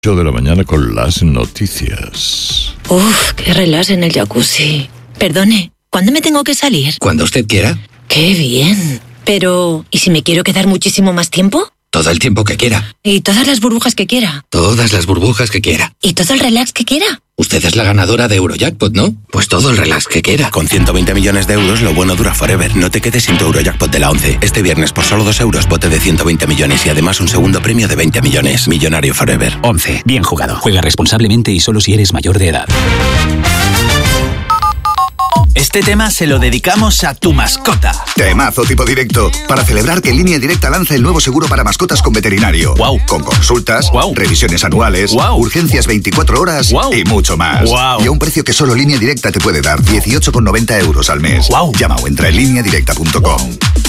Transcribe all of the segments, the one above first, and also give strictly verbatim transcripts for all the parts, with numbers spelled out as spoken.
ocho de la mañana con las noticias. Uf, qué relax en el jacuzzi. Perdone, ¿cuándo me tengo que salir? Cuando usted quiera. ¡Qué bien! Pero, ¿y si me quiero quedar muchísimo más tiempo? Todo el tiempo que quiera. ¿Y todas las burbujas que quiera? Todas las burbujas que quiera. ¿Y todo el relax que quiera? Usted es la ganadora de Eurojackpot, ¿no? Pues todo el relax que quiera. Con ciento veinte millones de euros, lo bueno dura forever. No te quedes sin tu Eurojackpot de la once. Este viernes, por solo dos euros, bote de ciento veinte millones y además un segundo premio de veinte millones. Millonario forever. once. Bien jugado. Juega responsablemente y solo si eres mayor de edad. Este tema se lo dedicamos a tu mascota. Temazo tipo directo. Para celebrar que Línea Directa lanza el nuevo seguro para mascotas con veterinario. Wow. Con consultas, Wow. revisiones anuales, Wow. urgencias veinticuatro horas Wow. y mucho más. Wow. Y a un precio que solo Línea Directa te puede dar, dieciocho con noventa euros al mes. Wow. Llama o entra en línea directa punto com.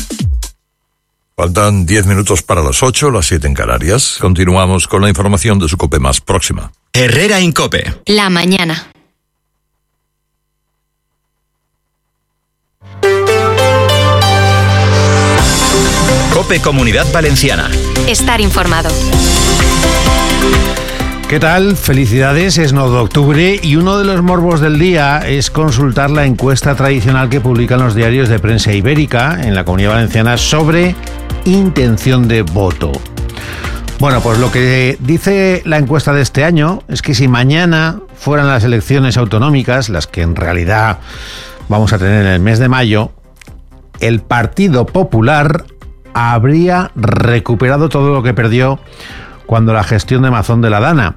Faltan diez minutos para las ocho, las siete en Canarias. Continuamos con la información de su COPE más próxima. Herrera Incope. La mañana. Cope Comunidad Valenciana. Estar informado. ¿Qué tal? Felicidades, es nueve de octubre y uno de los morbos del día es consultar la encuesta tradicional que publican los diarios de prensa ibérica en la Comunidad Valenciana sobre intención de voto. Bueno, pues lo que dice la encuesta de este año es que si mañana fueran las elecciones autonómicas, las que en realidad vamos a tener en el mes de mayo, el Partido Popular habría recuperado todo lo que perdió cuando la gestión de Mazón de la Dana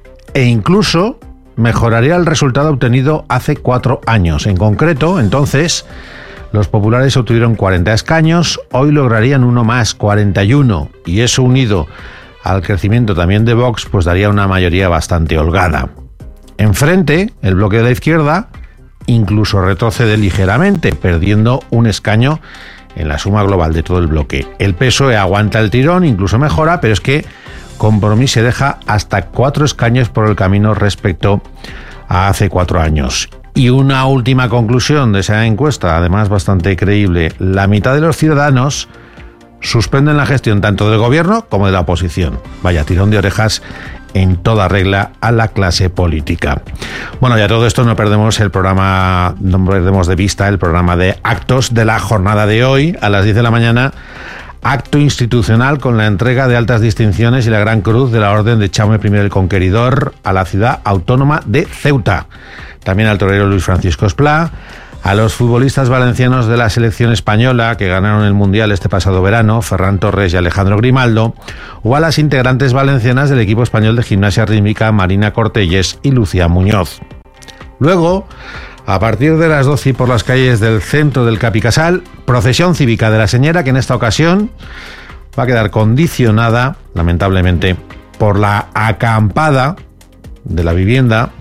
e incluso mejoraría el resultado obtenido hace cuatro años. En concreto, entonces, los populares obtuvieron cuarenta escaños, hoy lograrían uno más, cuarenta y uno, y eso unido al crecimiento también de Vox, pues daría una mayoría bastante holgada. Enfrente, el bloque de la izquierda incluso retrocede ligeramente, perdiendo un escaño en la suma global de todo el bloque. El P S O E aguanta el tirón, incluso mejora, pero es que Compromís se deja hasta cuatro escaños por el camino respecto a hace cuatro años. Y una última conclusión de esa encuesta, además bastante creíble: la mitad de los ciudadanos suspenden la gestión tanto del gobierno como de la oposición. Vaya tirón de orejas en toda regla a la clase política. Bueno, ya todo esto no perdemos el programa, no perdemos de vista el programa de actos de la jornada de hoy. A las diez de la mañana, acto institucional con la entrega de altas distinciones y la Gran Cruz de la Orden de Jaume primero el Conqueridor a la ciudad autónoma de Ceuta. También al torero Luis Francisco Esplá, a los futbolistas valencianos de la selección española que ganaron el Mundial este pasado verano, Ferran Torres y Alejandro Grimaldo, o a las integrantes valencianas del equipo español de gimnasia rítmica, Marina Cortelles y Lucía Muñoz. Luego, a partir de las doce y por las calles del centro del Capicasal, procesión cívica de la Señera, que en esta ocasión va a quedar condicionada, lamentablemente, por la acampada de la vivienda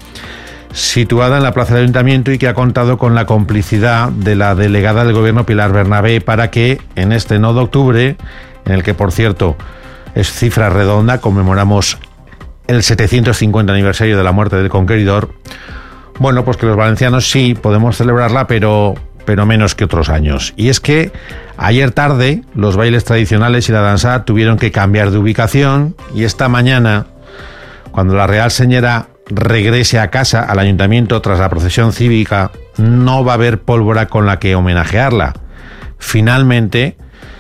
situada en la plaza del Ayuntamiento y que ha contado con la complicidad de la delegada del Gobierno Pilar Bernabé para que en este nueve de octubre, en el que por cierto es cifra redonda, conmemoramos el setecientos cincuenta aniversario de la muerte del Conqueridor, bueno, pues que los valencianos sí podemos celebrarla, pero, pero menos que otros años. Y es que ayer tarde los bailes tradicionales y la danza tuvieron que cambiar de ubicación y esta mañana, cuando la Real Señera regrese a casa, al ayuntamiento, tras la procesión cívica, no va a haber pólvora con la que homenajearla. Finalmente,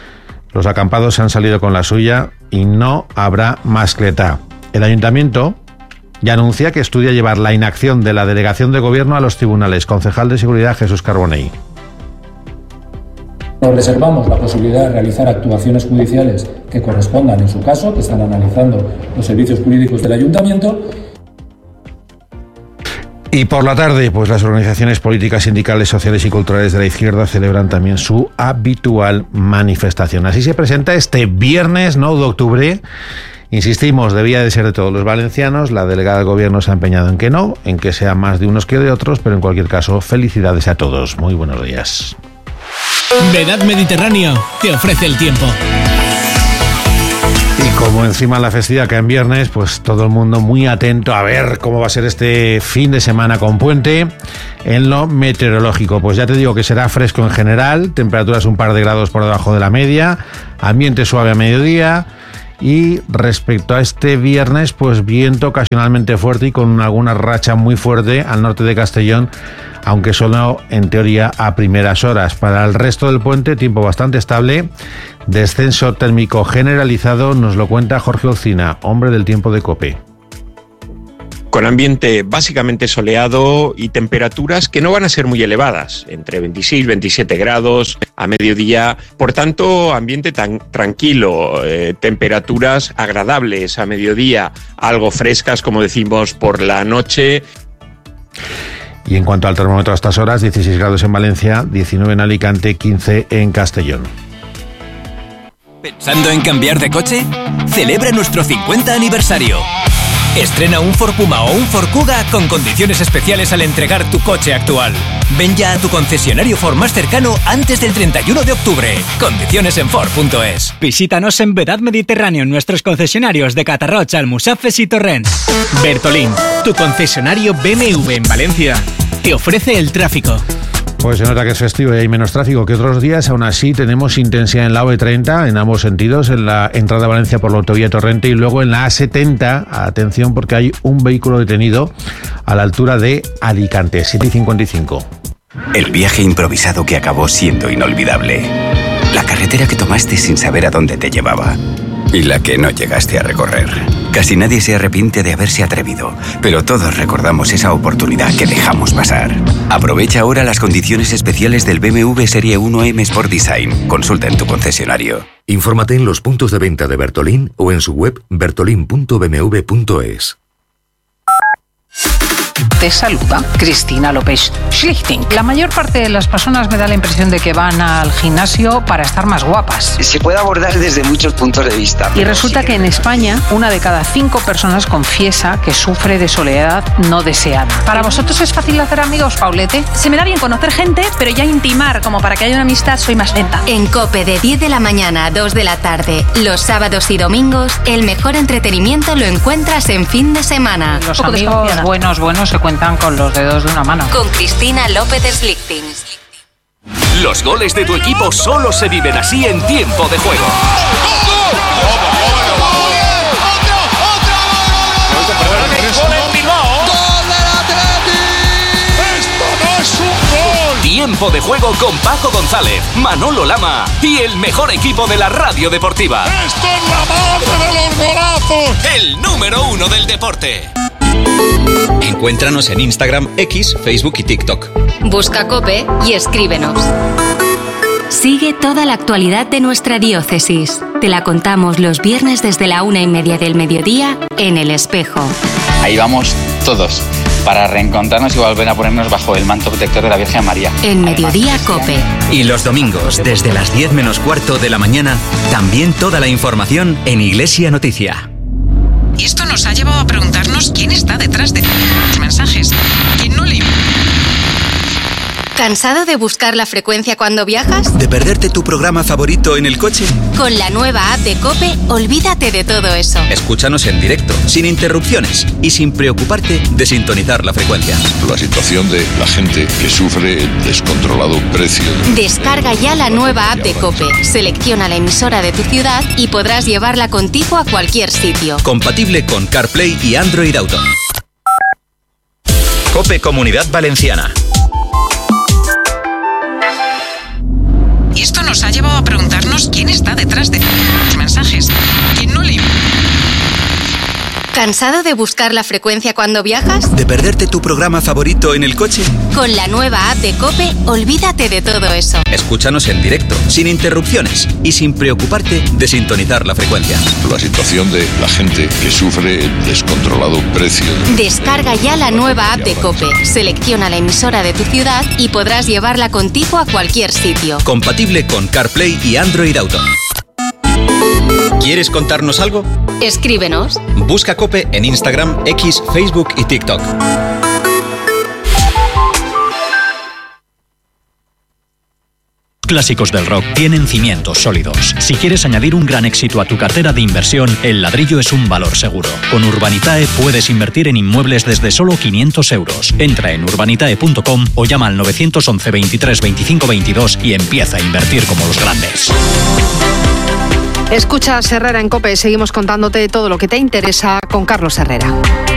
los acampados han salido con la suya y no habrá mascletá. El ayuntamiento ya anuncia que estudia llevar la inacción de la delegación de gobierno a los tribunales. Concejal de Seguridad, Jesús Carbonell. Nos reservamos la posibilidad de realizar actuaciones judiciales que correspondan en su caso, que están analizando los servicios jurídicos del ayuntamiento. Y por la tarde, pues las organizaciones políticas, sindicales, sociales y culturales de la izquierda celebran también su habitual manifestación. Así se presenta este viernes nueve de octubre. Insistimos, debía de ser de todos los valencianos. La delegada del gobierno se ha empeñado en que no, en que sea más de unos que de otros, pero en cualquier caso, felicidades a todos. Muy buenos días. Vedad Mediterráneo te ofrece el tiempo. Y como encima la festividad cae en viernes, pues todo el mundo muy atento a ver cómo va a ser este fin de semana con puente. En lo meteorológico, pues ya te digo que será fresco en general, temperaturas un par de grados por debajo de la media, ambiente suave a mediodía Y respecto a este viernes, pues viento ocasionalmente fuerte y con alguna racha muy fuerte al norte de Castellón, aunque solo en teoría a primeras horas. Para el resto del puente, tiempo bastante estable, descenso térmico generalizado, nos lo cuenta Jorge Olcina, hombre del tiempo de COPE. Con ambiente básicamente soleado y temperaturas que no van a ser muy elevadas, entre veintiséis y veintisiete grados a mediodía. Por tanto, ambiente tan tranquilo, eh, temperaturas agradables a mediodía, algo frescas, como decimos, por la noche. Y en cuanto al termómetro a estas horas, dieciséis grados en Valencia, diecinueve en Alicante, quince en Castellón. ¿Pensando en cambiar de coche? Celebra nuestro cincuenta aniversario. Estrena un Ford Puma o un Ford Kuga con condiciones especiales al entregar tu coche actual. Ven ya a tu concesionario Ford más cercano antes del treinta y uno de octubre. Condiciones en Ford punto es. Visítanos en Vedad Mediterráneo en nuestros concesionarios de Catarroch, Almusafes y Torrents. Bertolín, tu concesionario B M W en Valencia, te ofrece el tráfico. Pues se nota que es festivo y hay menos tráfico que otros días. Aún así tenemos intensidad en la O E treinta en ambos sentidos, en la entrada a Valencia por la autovía Torrente y luego en la A setenta. Atención porque hay un vehículo detenido a la altura de Alicante, siete y cincuenta y cinco. El viaje improvisado que acabó siendo inolvidable. La carretera que tomaste sin saber a dónde te llevaba. Y la que no llegaste a recorrer. Casi nadie se arrepiente de haberse atrevido, pero todos recordamos esa oportunidad que dejamos pasar. Aprovecha ahora las condiciones especiales del B M W Serie uno M Sport Design. Consulta en tu concesionario. Infórmate en los puntos de venta de Bertolín o en su web bertolin punto b m w punto es. Te saluda Cristina López Schlichting. La mayor parte de las personas me da la impresión de que van al gimnasio para estar más guapas. Se puede abordar desde muchos puntos de vista. Y resulta que en España, una de cada cinco personas confiesa que sufre de soledad no deseada. ¿Para vosotros es fácil hacer amigos, Paulete? Se me da bien conocer gente, pero ya intimar como para que haya una amistad soy más lenta. En COPE de diez de la mañana a dos de la tarde, los sábados y domingos, el mejor entretenimiento lo encuentras en fin de semana. Los amigos buenos, buenos se cuentan con los dedos de una mano. Con Cristina López Schlichting. Los goles de tu equipo solo se viven así en tiempo de juego. Tiempo de juego con Paco González, Manolo Lama y el mejor equipo de la radio deportiva. ¡Esto es la madre de los golazos! El número uno del deporte. Encuéntranos en Instagram, X, Facebook y TikTok. Busca COPE y escríbenos. Sigue toda la actualidad de nuestra diócesis. Te la contamos los viernes desde la una y media del mediodía en El Espejo. Ahí vamos todos, para reencontrarnos y volver a ponernos bajo el manto protector de la Virgen María. En Mediodía COPE. Y los domingos, desde las diez menos cuarto de la mañana, también toda la información en Iglesia Noticia. Y esto nos ha llevado a preguntarnos quién está detrás de los mensajes. ¿Quién no le... ¿Cansado de buscar la frecuencia cuando viajas? ¿De perderte tu programa favorito en el coche? Con la nueva app de COPE, olvídate de todo eso. Escúchanos en directo, sin interrupciones y sin preocuparte de sintonizar la frecuencia. La situación de la gente que sufre el descontrolado precio. Descarga ya la nueva app de COPE, selecciona la emisora de tu ciudad y podrás llevarla contigo a cualquier sitio. Compatible con CarPlay y Android Auto. COPE Comunidad Valenciana. Y esto nos ha llevado a preguntarnos quién está detrás de los mensajes. ¿Quién no le... ¿Cansado de buscar la frecuencia cuando viajas? ¿De perderte tu programa favorito en el coche? Con la nueva app de COPE, olvídate de todo eso. Escúchanos en directo, sin interrupciones y sin preocuparte de sintonizar la frecuencia. La situación de la gente que sufre el descontrolado precio. Descarga ya la nueva app de COPE, selecciona la emisora de tu ciudad y podrás llevarla contigo a cualquier sitio. Compatible con CarPlay y Android Auto. ¿Quieres contarnos algo? Escríbenos. Busca COPE en Instagram, X, Facebook y TikTok. Clásicos del rock tienen cimientos sólidos. Si quieres añadir un gran éxito a tu cartera de inversión, el ladrillo es un valor seguro. Con Urbanitae puedes invertir en inmuebles desde solo quinientos euros. Entra en urbanitae punto com o llama al nueve once veintitrés veinticinco veintidós y empieza a invertir como los grandes. Escucha Herrera en COPE, seguimos contándote todo lo que te interesa con Carlos Herrera.